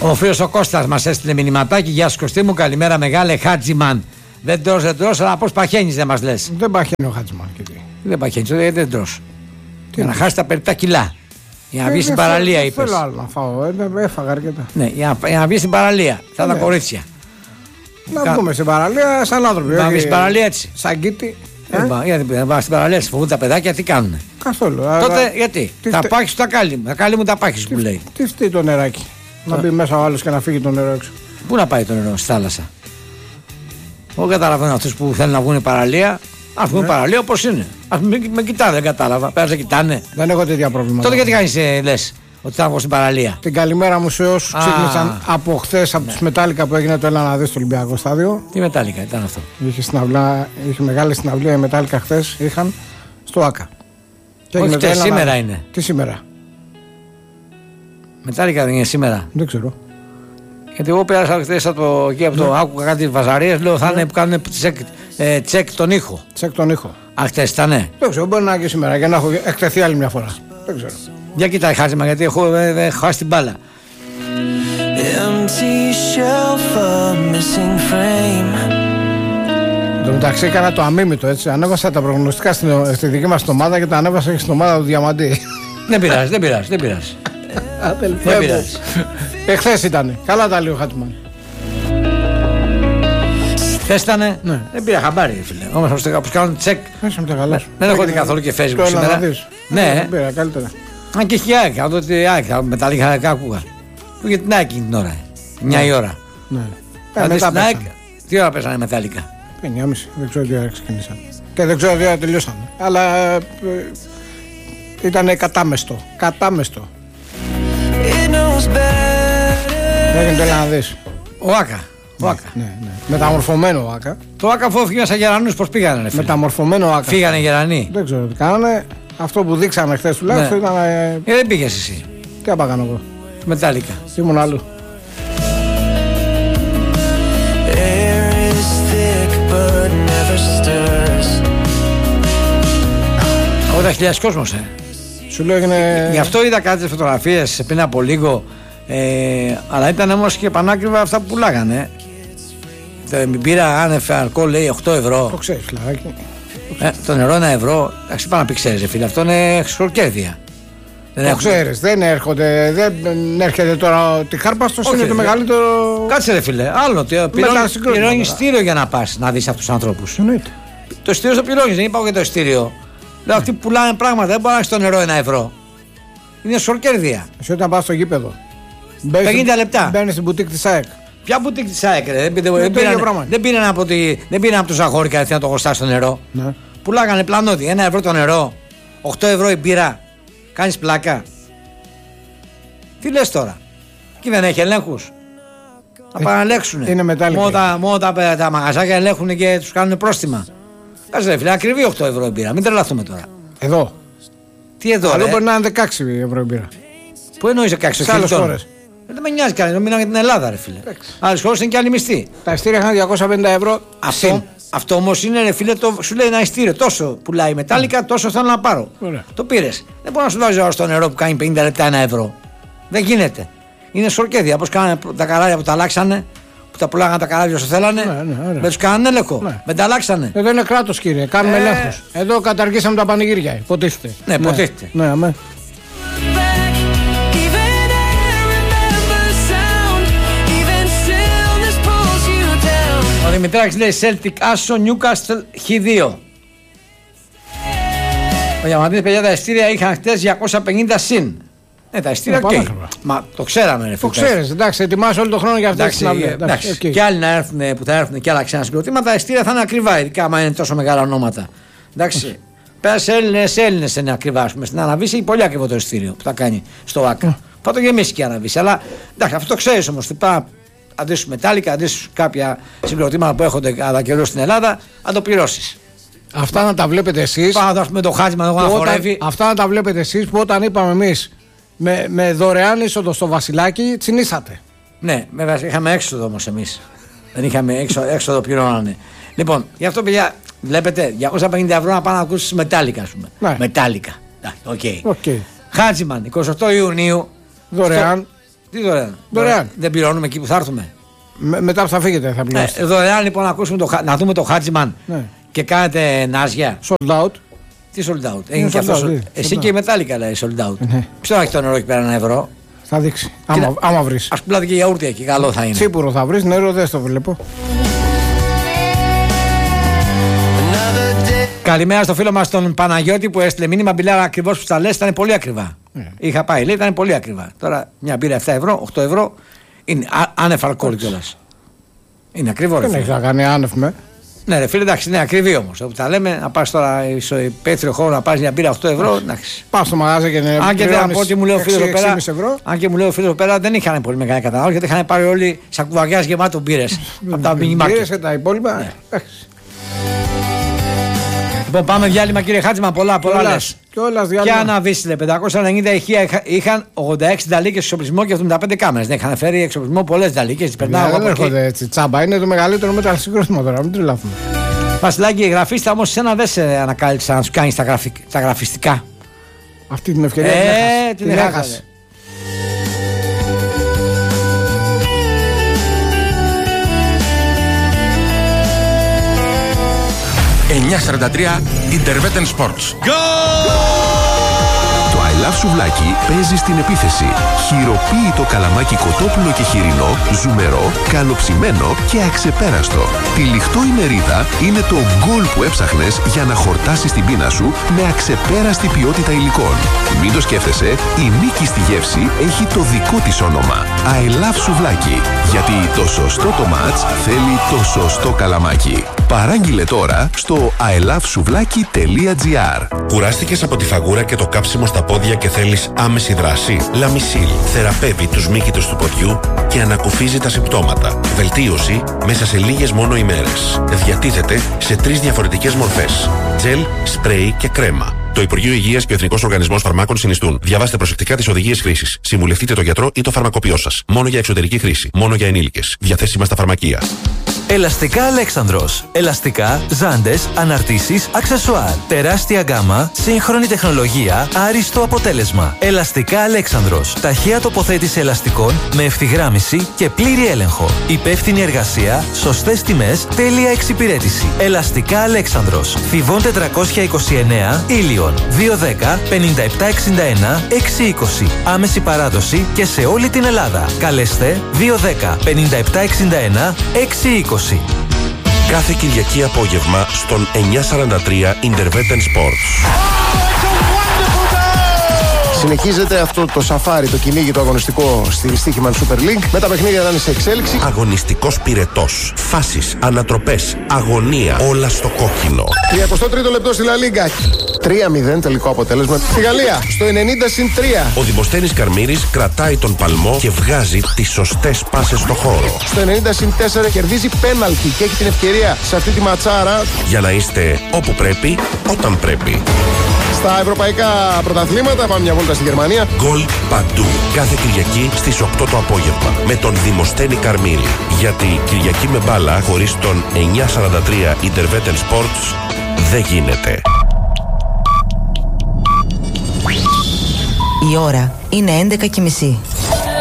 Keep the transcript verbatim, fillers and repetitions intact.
Ο φίλος ο Κώστας μας έστειλε μηνυματάκι. Γεια σου Κωστή μου, καλημέρα μεγάλε Χάτζιμαν. Δεν τρως, δεν τρως, αλλά πώς παχαίνεις δεν μας λες. Δεν παχαίνει ο Χάτζιμαν. Δεν παχαίνεις, δεν, δεν τρως. Για να χάσεις τα περίπτα κιλά. Για να βγεις στην παραλία, είπες. Δεν θέλω άλλο να φάω, έφαγα αρκετά. Ναι, για να, για να βγεις στην παραλία, θα τα κορίτσια. Να Κα... βγούμε στην παραλία σαν άνθρωποι. Να βγεις στην παραλία έτσι. Σαν κήτη. Γιατί δεν πας στην παραλία, φοβούν τα παιδάκια, τι κάνουνε. Καθόλου. Τότε γιατί. Τα πάχεις τα κάλλη μου. Τα κάλλη μου τα πάχεις που λέει. Τι φταίει το νεράκι. Να μπει μέσα ο άλλος και να φύγει το νερό έξω. Πού να πάει το νερό, στη θάλασσα. Εγώ καταλαβαίνω αυτούς που θέλουν να βγουν στην παραλία. Α πούμε παραλία όπως είναι. Α με, με κοιτάνε, δεν κατάλαβα. Πέρα κοιτάνε. Δεν έχω τέτοια προβλήματα. Τότε γιατί κάνεις, ε, λες ότι θα βγω στην παραλία. Την καλημέρα μου σε όσους ξύπνησαν από χθες από ναι. τους Μετάλλικα που έγινε το Έλα να δεις στο Ολυμπιακό Στάδιο. Τι Μετάλλικα ήταν αυτό. Είχε, συναυλά, είχε μεγάλη συναυλία οι Μετάλλικα χθες. Είχαν στο ΆΚΑ. Όχι χθες, σήμερα να... είναι. Τι σήμερα. Μετάλλικα δεν είναι σήμερα. Δεν ξέρω. Γιατί εγώ πέρασα χθες από το, εκεί από το ναι. άκουγα κάτι βαζαρίες. Λέω θα ναι. είναι που κάνουν τσεκ, ε, τσεκ τον ήχο. Τσεκ τον ήχο. Α, χθες ήτανε. Δεν ξέρω, μπορεί να είναι και σήμερα για να έχω εκτεθεί άλλη μια φορά. Δεν ξέρω. Για κοιτάει Χάτζημα γιατί έχω, ε, ε, χάσει την μπάλα. Εν τω μεταξύ έκανα το αμίμητο έτσι. Ανέβασα τα προγνωστικά στην, στη δική μας ομάδα και τα ανέβασα και στην ομάδα του Διαμαντή. Δεν πειράζει, δεν πειράζει, δεν πειράζει. Δεν πειράζει. Εχθές ήτανε. Καλά τα λέει ο Χάτζημαν. Χθες ήτανε. Ναι. Δεν πήρα χαμπάρι, φίλε. Όμως όπως κάνουν τσεκ. Ναι, δεν έχω δει καθόλου και Facebook σήμερα. Ναι, δεν πήρα, καλύτερα. Αν και έχει ΑΕΚ, αν το ότι ΑΕΚ, μετά λίγα άκουγα. Για την ΑΕΚ εκείνη την ώρα. Μια η ώρα. Ναι. Δηλαδή στην ΑΕΚ, τι ώρα πέσανε Μετάλλικα. εννιά και μισή, δεν ξέρω τι ώρα ξεκίνησαν. Και δεν ξέρω τι ώρα τελειώσαν. Αλλά ήταν κατάμεστο. Κατάμεστο. Έγινε το Έλα να δεις. Ο Άκα. Ο Άκα. Ναι, ναι. Μεταμορφωμένο ο Άκα. Το Άκα αφού έφυγαν σαν Γερανούς, πώς πήγανε. Φίλε. Μεταμορφωμένο ο Άκα. Φύγανε Γερανοί. Δεν ξέρω τι κάνανε. Αυτό που δείξαμε χθες τουλάχιστον ναι. ήταν. Ε, δεν πήγες εσύ. Τι να κάνω εγώ. Μετάλλικα. Ήμουν αλλού. ογδόντα χιλιάδες κόσμος, ε. Σου λέω έγινε... Γι' αυτό είδα κάτι φωτογραφίες πριν από λίγο. Ε, αλλά ήταν όμως και πανάκριβα αυτά που πουλάγανε. Μην πήρα άνευ αλκοόλ, λέει οκτώ ευρώ. Το ξέρεις, φιλαράκι. Ε, το νερό ένα ευρώ. Εντάξει, πάνω να πει ξέρεις, φίλε, αυτό είναι χρυσοκέρδεια. Δεν το ξέρεις, δεν έρχονται, δεν έρχεται τώρα τη Χάρπαστος, είναι το μεγαλύτερο. Κάτσε ρε φίλε, άλλο. Πληρώνει ειστήριο για να πας να δεις αυτούς τους ανθρώπους. Εννοείται. Το ειστήριο το πληρώνεις, δεν είπα για το ειστήριο. Λέω αυτοί που πουλάνε πράγματα, δεν μπορεί να έχει το νερό ένα ευρώ. Είναι σορκέρδια. Εσύ όταν πας στο γήπεδο. πενήντα λεπτά. Μπαίνεις στην μπουτίκ της ΑΕΚ. Ποια μπουτίκ της ΑΕΚ, ρε. Δεν πήραν από, τη, από το Ζαχώρικα να το γοστά στο νερό. Ναι. Πουλάγανε πλανότι, ένα ευρώ το νερό, οκτώ ευρώ η μπύρα. Κάνεις πλάκα. Τι λες τώρα. Εκεί δεν έχει ελέγχους. Θα ε, παραλέξουνε. Είναι Μετάλλικα. Μόνο τα, μόνο τα, τα μαγαζάκια ελέγχουν και τους κάνουν πρόστιμα. Κάτσε ρε φίλε, ακριβή οκτώ ευρώ η μπύρα. Μην τρελαθούμε τώρα. Εδώ. Τι εδώ, αλλού ρε. μπορεί να είναι δεκαέξι ευρώ η μπύρα. Πού εννοείς δεκαέξι, σε άλλες χώρες. Δεν με νοιάζει κανένα, μιλάμε για την Ελλάδα, ρε φίλε. Άλλες χώρες είναι και άλλη μισθή. Τα ειστήρια είχαν διακόσια πενήντα ευρώ. Αυτό, αυτό όμως είναι, ρε φίλε, το, σου λέει ένα ειστήριο. Τόσο πουλάει Μετάλλικα, τόσο θέλω να πάρω. Ωραία. Το πήρες. Δεν μπορεί να σου βάζει ώρα στο νερό που κάνει πενήντα λεπτά ένα ευρώ. Δεν γίνεται. Είναι σορκέδια. Πώς κάνανε τα καράβια που τα αλλάξανε, που τα πουλάγανε τα καράβια όσο θέλανε. Ναι, ναι, δεν τους κάνανε έλεγχο. Ναι. Δεν τα αλλάξανε. Εδώ είναι κράτος, κύριε. Κάνουμε ε... ελέγχους. Εδώ καταργήσαμε τα πανηγύρια. Υποτίθεται. Ναι, υποτίθεται. Ναι, ναι, ναι. Ο Δημητράκης λέει Celtic Άσο Newcastle χ δύο. Ο Διαμαντής, παιδιά, τα ειστήρια είχαν χτες διακόσια πενήντα συν. Ναι, τα ειστήρια οκ. Okay. Μα το ξέραμε, ρε φίλε. Το ξέρεις, εντάξει, ετοιμάσαι όλο τον χρόνο για αυτές τις συναυλίες. Okay. Και άλλοι να έρθουν, που θα έρθουν και άλλα ξένα συγκροτήματα, τα ειστήρια θα είναι ακριβά, ειδικά άμα είναι τόσο μεγάλα ονόματα. Εντάξει. Πέρα σε Έλληνες, Έλληνες είναι ακριβά. Στην Αναβίση είναι πολύ ακριβό το ειστήριο που θα κάνει στο ΆΚΑ. Θα το γεμίσει και η Αναβίση. Αλλά εντάξει, αυτό το ξέρεις όμως. Αντί σου Μετάλλικα, αντί σου κάποια συγκροτήματα που έχονται κατά καιρό στην Ελλάδα, να το πληρώσεις. Αυτά να τα βλέπετε εσείς. Πάμε να με το Χάτζημα εδώ να χορεύει. Αυτά να τα βλέπετε εσείς που όταν είπαμε εμείς με, με δωρεάν είσοδο στο Βασιλάκι, τσινήσατε. Ναι, βέβαια είχαμε έξοδο όμως εμείς. Δεν είχαμε έξοδο, έξοδο πληρώνανε. Λοιπόν, γι' αυτό παιδιά, βλέπετε, διακόσια πενήντα ευρώ να πάνε να ακούσεις Μετάλλικα, ας πούμε. Ναι. Μετάλλικα. Οκ. Okay. Χάτζημαν, εικοστή ογδόη Ιουνίου. Δωρεάν. Στο... Τι δωρεάν. Δωρεάν. Δεν πληρώνουμε εκεί που θα έρθουμε. Με, μετά που θα φύγετε θα πληρώσετε. Ε, δωρεάν λοιπόν να, ακούσουμε το, να δούμε το Χάτζιμαν Ναι. και κάνετε νάζια. Sold out. Τι sold out. Έγινε και sold αυτό. out, Εσύ sold και η Μετάλλικα λέει sold out. Ναι. Ποιο θα έχει το νερό εκεί πέρα ένα ευρώ. Θα δείξει. Άμα, άμα βρει. Α πουλάτε και γιαούρτι εκεί, καλό θα είναι. Τσίπουρο θα βρει, νερό δεν στο βλέπω. Καλημέρα στο φίλο μας τον Παναγιώτη που έστειλε μήνυμα μπιλάρα ακριβώς που τα λες, ήταν πολύ ακριβά. Yeah. Είχα πάει, λέει, ήταν πολύ ακριβά. Τώρα μια μπύρα επτά ευρώ, οκτώ ευρώ είναι άνευ αλκοόλ κιόλας. Είναι ακριβό, ρε. Δεν έχει να κάνει άνευ με. Ναι, ρε φίλε, εντάξει, είναι ακριβή όμως. Όπου τα λέμε, να πας τώρα στο υπαίθριο χώρο να πας μια μπύρα οκτώ ευρώ, εντάξει. Πας στο μαγάζι και είναι. Αν και δεν από ό,τι μου λέει ο φίλος εδώ πέρα, ευρώ. αν και μου λέει ο φίλος εδώ πέρα, δεν είχαν πολύ μεγάλη κατανάλωση γιατί είχαν πάρει όλοι σακουβαριάς γεμάτο μπύρες. Από τα μινιμάκια. Μπύρες και τα υπόλοιπα. Λοιπόν, πάμε διάλειμμα, κύριε Χάτζημα. Πολλά, πολλά λες. Και αναβίσιλε. πεντακόσια ενενήντα ηχεία είχαν ογδόντα έξι νταλίκες εξοπλισμό και εβδομήντα πέντε κάμερες. Δεν είχαν φέρει εξοπλισμό πολλές νταλίκες. Δεν έρχονται έτσι τσάμπα. Είναι το μεγαλύτερο μετασύγκροτημα τώρα. Μην τρελαθούμε. Βασιλάκη, η γραφίστα όμως εσένα δεν σε ανακάλυψα να σου κάνει τα, γραφικ... τα γραφιστικά. Αυτή την ευκαιρία ε, την έχασε. εννιακόσια σαράντα τρία Intervetten Sports. Το I Love Σουβλάκι παίζει στην επίθεση. Χειροποίητο καλαμάκι κοτόπουλο και χοιρινό, ζουμερό, καλοψημένο και αξεπέραστο. Τυλιχτό η μερίδα είναι το γκολ που έψαχνες για να χορτάσεις την πείνα σου με αξεπέραστη ποιότητα υλικών. Μην το σκέφτεσαι, η νίκη στη γεύση έχει το δικό της όνομα. I Love Σουβλάκι. Γιατί το σωστό το μάτς θέλει το σωστό καλαμάκι. Παράγγειλε τώρα στο άι λαβ σουβλάκι τελεία τζι άρ. Κουράστηκες από τη φαγούρα και το κάψιμο στα πόδια και θέλεις άμεση δράση? Λαμισίλ θεραπεύει τους μύκητους του ποδιού και ανακουφίζει τα συμπτώματα. Βελτίωση μέσα σε λίγες μόνο ημέρες. Διατίθεται σε τρεις διαφορετικές μορφές: τζελ, σπρέι και κρέμα. Το Υπουργείο Υγείας και ο Εθνικός Οργανισμός Φαρμάκων συνιστούν. Διαβάστε προσεκτικά τις οδηγίες χρήσης. Συμβουλευτείτε τον γιατρό ή το φαρμακοποιό σας. Μόνο για εξωτερική χρήση. Μόνο για ενήλικες. Διαθέσιμα στα φαρμακεία. Ελαστικά Αλέξανδρος. Ελαστικά, ζάντες, αναρτήσεις, αξεσουάρ. Τεράστια γκάμα, σύγχρονη τεχνολογία, άριστο αποτέλεσμα. Ελαστικά Αλέξανδρος. Ταχεία τοποθέτηση ελαστικών με ευθυγράμμιση και πλήρη έλεγχο. Υπεύθυνη εργασία, σωστές τιμές, τέλεια εξυπηρέτηση. Ελαστικά Αλέξανδρος. Θηβών τετρακόσια είκοσι εννέα, Ήλιον. δύο δέκα πενήντα επτά εξήντα ένα έξι είκοσι. Άμεση παράδοση και σε όλη την Ελλάδα. Καλέστε δύο δέκα πενήντα επτά εξήντα ένα έξι είκοσι. Κάθε Κυριακή απόγευμα στον εννιακόσια σαράντα τρία Intervetten Sports. Συνεχίζεται αυτό το σαφάρι, το κυνήγι, το αγωνιστικό στη στοίχημα του Super League. Με τα παιχνίδια να είναι σε εξέλιξη. Αγωνιστικός πυρετός. Φάσεις, ανατροπές, αγωνία. Όλα στο κόκκινο. τριάντα τρίτο λεπτό στη La Liga. τρία μηδέν τελικό αποτέλεσμα. Στη Γαλλία, στο ενενήντα συν τρία. Ο Δημοσθένης Καρμύρης κρατάει τον παλμό και βγάζει τις σωστές πάσες στο χώρο. Στο ενενήντα συν τέσσερα κερδίζει πέναλτι και έχει την ευκαιρία σε αυτή τη ματσάρα. Για να είστε όπου πρέπει, όταν πρέπει. Στα ευρωπαϊκά πρωταθλήματα πάμε μια βόλτα στη Γερμανία. Γκολ παντού. Κάθε Κυριακή στις οκτώ το απόγευμα. Με τον Δημοσθένη Καρμύρη. Γιατί Κυριακή με μπάλα χωρίς τον εννιακόσια σαράντα τρία Intervetten Sports δεν γίνεται. Η ώρα είναι έντεκα και μισή.